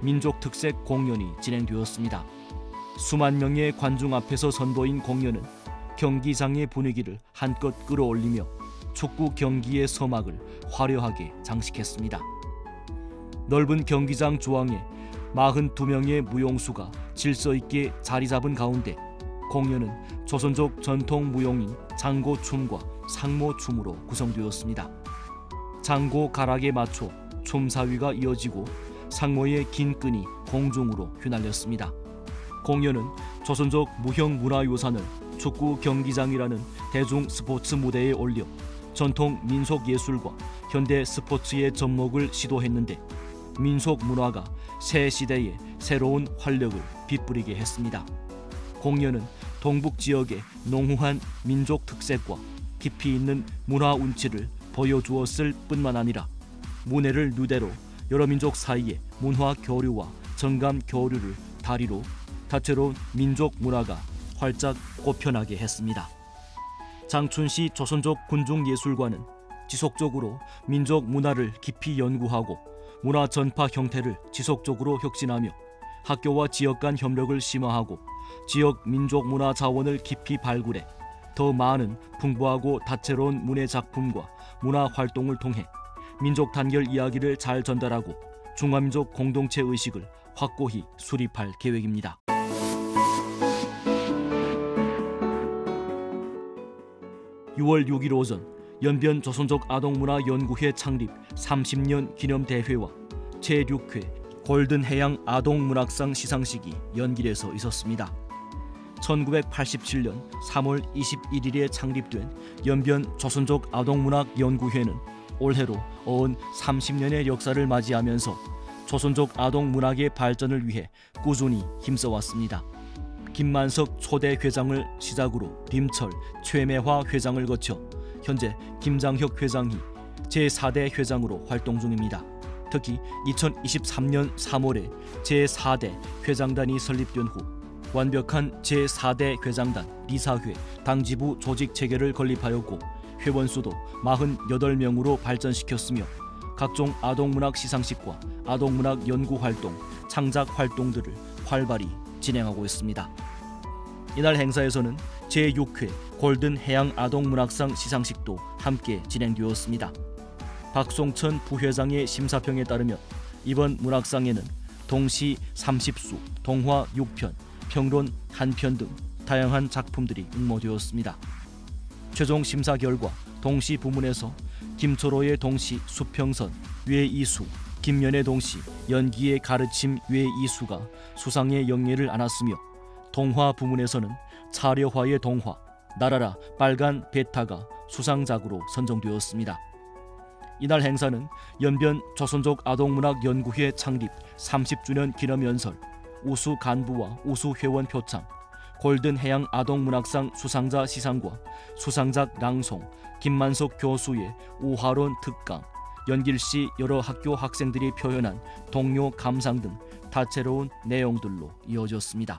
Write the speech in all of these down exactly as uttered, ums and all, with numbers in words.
민족 특색 공연이 진행되었습니다. 수만 명의 관중 앞에서 선보인 공연은 경기장의 분위기를 한껏 끌어올리며 축구 경기의 서막을 화려하게 장식했습니다. 넓은 경기장 조항에 사십이 명의 무용수가 질서 있게 자리 잡은 가운데 공연은 조선족 전통 무용인 장고춤과 상모춤으로 구성되었습니다. 장고 가락에 맞춰 춤사위가 이어지고 상모의 긴 끈이 공중으로 휘날렸습니다. 공연은 조선족 무형문화유산을 축구 경기장이라는 대중 스포츠 무대에 올려 전통 민속 예술과 현대 스포츠의 접목을 시도했는데 민속 문화가 새 시대에 새로운 활력을 빗뿌리게 했습니다. 공연은 동북 지역의 농후한 민족 특색과 깊이 있는 문화 운치를 보여주었을 뿐만 아니라 문해를 누대로 여러 민족 사이의 문화 교류와 정감 교류를 다리로 다채로운 민족 문화가 활짝 꽃펴나게 했습니다. 장춘시 조선족 군중예술관은 지속적으로 민족 문화를 깊이 연구하고 문화 전파 형태를 지속적으로 혁신하며 학교와 지역 간 협력을 심화하고 지역 민족 문화 자원을 깊이 발굴해 더 많은 풍부하고 다채로운 문예 작품과 문화 활동을 통해 민족 단결 이야기를 잘 전달하고 중화민족 공동체 의식을 확고히 수립할 계획입니다. 유월 육일 오전 연변 조선족 아동문화연구회 창립 삼십 년 기념대회와 제육 회 골든해양 아동문학상 시상식이 연길에서 있었습니다. 천구백팔십칠 년 삼월 이십일일에 창립된 연변 조선족 아동문학연구회는 올해로 어언 삼십 년의 역사를 맞이하면서 조선족 아동문학의 발전을 위해 꾸준히 힘써왔습니다. 김만석 초대 회장을 시작으로 김철, 최매화 회장을 거쳐 현재 김장혁 회장이 제사 대 회장으로 활동 중입니다. 특히 이천이십삼 년 삼월에 제사 대 회장단이 설립된 후 완벽한 제사 대 회장단 리사회 당지부 조직 체계를 건립하였고 회원수도 사십팔 명으로 발전시켰으며 각종 아동문학 시상식과 아동문학 연구활동, 창작 활동들을 활발히 진행하고 있습니다. 이날 행사에서는 제육 회 골든해양 아동문학상 시상식도 함께 진행되었습니다. 박송천 부회장의 심사평에 따르면 이번 문학상에는 동시 삼십 수, 동화 육 편, 평론 한 편 등 다양한 작품들이 응모되었습니다. 최종 심사 결과 동시 부문에서 김초로의 동시 수평선 외이수, 김연의 동시 연기의 가르침 외이수가 수상의 영예를 안았으며 동화 부문에서는 차려화의 동화, 나라라 빨간 베타가 수상작으로 선정되었습니다. 이날 행사는 연변 조선족 아동문학연구회 창립 삼십 주년 기념연설, 우수 간부와 우수 회원 표창, 골든해양 아동문학상 수상자 시상과 수상작 낭송, 김만석 교수의 우화론 특강, 연길시 여러 학교 학생들이 표현한 동료 감상 등 다채로운 내용들로 이어졌습니다.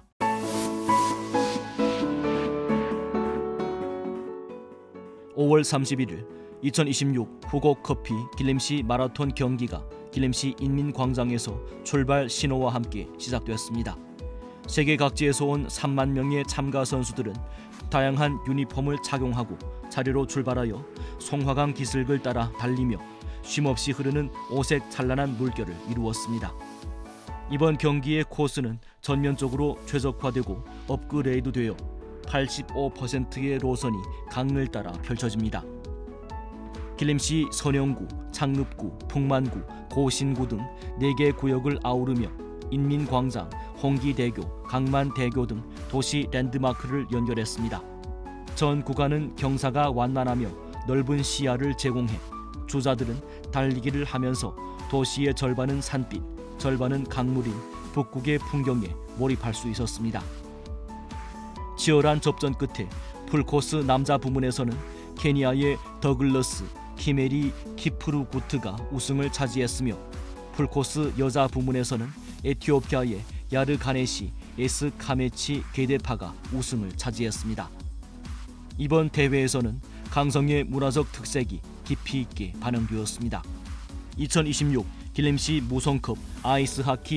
오월 삼십일일 이천이십육 후곡커피 길림시 마라톤 경기가 길림시 인민광장에서 출발 신호와 함께 시작되었습니다. 세계 각지에서 온 삼만 명의 참가 선수들은 다양한 유니폼을 착용하고 자리로 출발하여 송화강 기슭을 따라 달리며 쉼없이 흐르는 오색 찬란한 물결을 이루었습니다. 이번 경기의 코스는 전면적으로 최적화되고 업그레이드되어 팔십오 퍼센트의 노선이 강을 따라 펼쳐집니다. 길림시 선영구, 창읍구, 풍만구, 고신구 등 네 개 구역을 아우르며 인민광장, 홍기대교, 강만대교 등 도시 랜드마크를 연결했습니다. 전 구간은 경사가 완만하며 넓은 시야를 제공해 주자들은 달리기를 하면서 도시의 절반은 산빛, 절반은 강물인 북극의 풍경에 몰입할 수 있었습니다. 치열한 접전 끝에 풀코스 남자 부문에서는 케니아의 더글러스 키메리 키프루구트가 우승을 차지했으며 풀코스 여자 부문에서는 에티오피아의 야르가네시 에스 카메치 게데파가 우승을 차지했습니다. 이번 대회에서는 강성의 문화적 특색이 깊이 있게 반영되었습니다. 이천이십육 길림시 무송컵 아이스하키